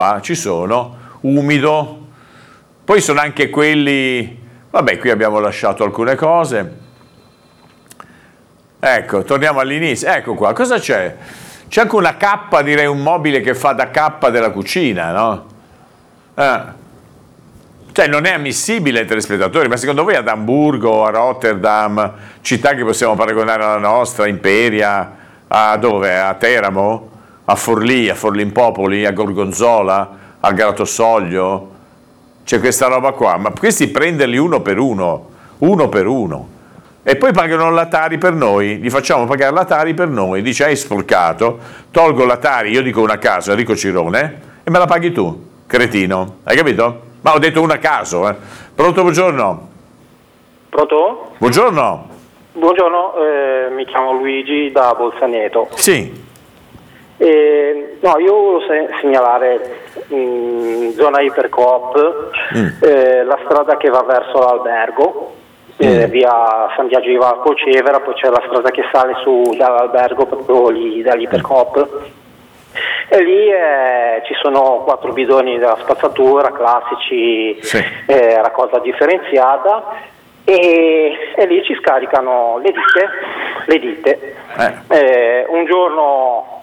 ci sono, umido, poi sono anche quelli, vabbè, qui abbiamo lasciato alcune cose, ecco, torniamo all'inizio, ecco qua, cosa c'è? C'è anche una cappa, direi un mobile che fa da cappa della cucina, no? Cioè non è ammissibile ai telespettatori, ma secondo voi ad Amburgo, a Rotterdam, città che possiamo paragonare alla nostra, Imperia, a dove? A Teramo? A Forlimpopoli, a Gorgonzola, al Grattosoglio? C'è questa roba qua, ma questi prenderli uno per uno, e poi pagano l'Atari per noi, gli facciamo pagare l'Atari per noi, dice hai sporcato, tolgo l'Atari, io dico una a caso, Enrico Cirone, e me la paghi tu, cretino, hai capito? Ma ho detto una a caso, Pronto, buongiorno? Pronto? Buongiorno. Buongiorno, mi chiamo Luigi da Bolzaneto. Sì. No, io volevo segnalare zona Ipercoop, la strada che va verso l'albergo, via San Biagio di Valpolcevera, poi c'è la strada che sale su dall'albergo proprio lì dall'Ipercoop. E lì ci sono 4 bidoni della spazzatura classici, sì. Raccolta differenziata, e lì ci scaricano le ditte. Un giorno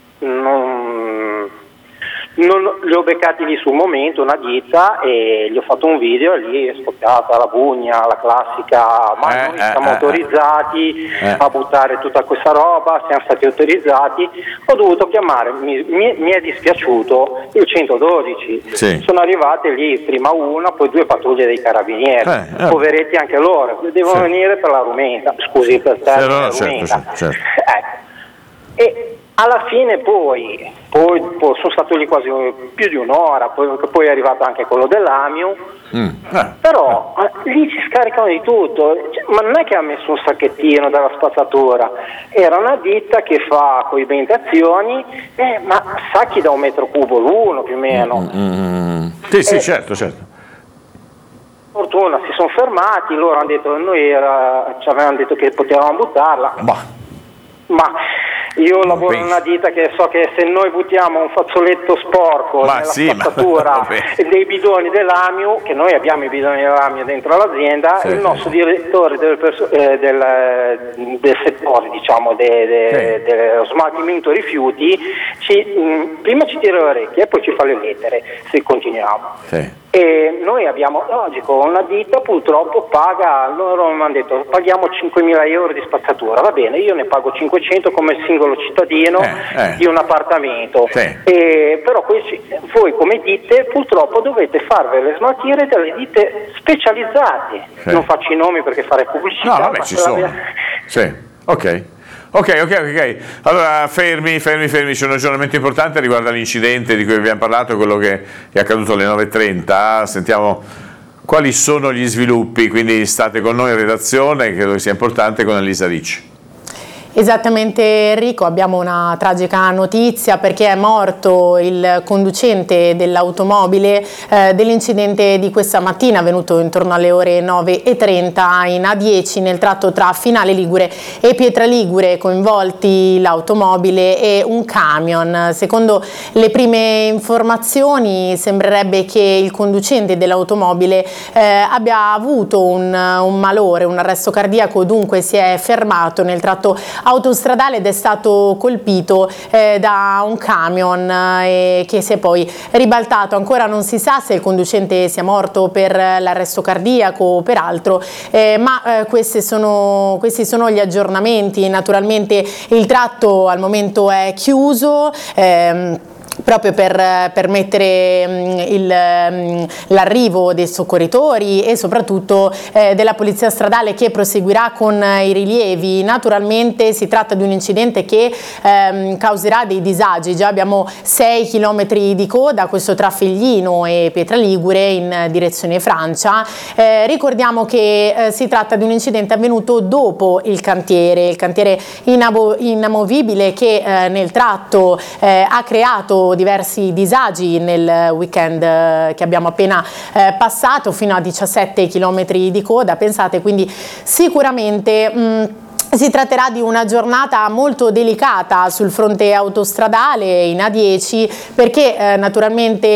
non li ho beccati lì sul momento, una ditta, e gli ho fatto un video e lì è scoppiata la bugna, la classica, ma noi siamo autorizzati a buttare tutta questa roba, siamo stati autorizzati. Ho dovuto chiamare, mi è dispiaciuto, il 112, sì. Sono arrivate lì prima una, poi 2 pattuglie dei carabinieri, poveretti anche loro, devono venire per la rumenta, scusi per te, certo. E alla fine poi sono stato lì quasi più di un'ora, poi è arrivato anche quello dell'Amiu, però lì ci scaricano di tutto, ma non è che ha messo un sacchettino dalla spazzatura, era una ditta che fa coibentazioni, ma sacchi da 1 metro cubo l'uno più o meno. Sì, certo. Fortuna, si sono fermati, loro hanno detto, ci avevano detto che potevamo buttarla, ma io lavoro in una ditta che so che se noi buttiamo un fazzoletto sporco nella spazzatura dei bidoni dell'Amiu, che noi abbiamo i bidoni dell'Amiu dentro l'azienda, il nostro direttore del settore, diciamo, dello smaltimento rifiuti, prima ci tira le orecchie e poi ci fa le lettere se continuiamo. E noi abbiamo, logico, una ditta purtroppo paga, loro mi hanno detto paghiamo 5.000 euro di spazzatura, va bene, io ne pago 500 come singolo cittadino di un appartamento, però voi come ditte purtroppo dovete farvele smaltire dalle ditte specializzate, non faccio i nomi perché fare pubblicità, no, vabbè, ci sono. Ok. Allora fermi, c'è un aggiornamento importante riguardo all'incidente di cui abbiamo parlato, quello che è accaduto alle 9:30. Sentiamo quali sono gli sviluppi, quindi state con noi in redazione, credo che sia importante, con Elisa Ricci. Esattamente Enrico, abbiamo una tragica notizia perché è morto il conducente dell'automobile dell'incidente di questa mattina avvenuto intorno alle ore 9:30 in A10 nel tratto tra Finale Ligure e Pietra Ligure, coinvolti l'automobile e un camion. Secondo le prime informazioni sembrerebbe che il conducente dell'automobile abbia avuto un malore, un arresto cardiaco, dunque si è fermato nel tratto autostradale ed è stato colpito da un camion che si è poi ribaltato. Ancora non si sa se il conducente sia morto per l'arresto cardiaco o per altro, ma questi sono gli aggiornamenti. Naturalmente il tratto al momento è chiuso, proprio per permettere l'arrivo dei soccorritori e soprattutto della polizia stradale che proseguirà con i rilievi. Naturalmente si tratta di un incidente che causerà dei disagi. Già abbiamo 6 chilometri di coda, questo tra Figlino e Pietra Ligure in direzione Francia. Ricordiamo che si tratta di un incidente avvenuto dopo il cantiere inamovibile che nel tratto ha creato diversi disagi nel weekend che abbiamo appena passato, fino a 17 chilometri di coda, pensate, quindi sicuramente si tratterà di una giornata molto delicata sul fronte autostradale in A10 perché naturalmente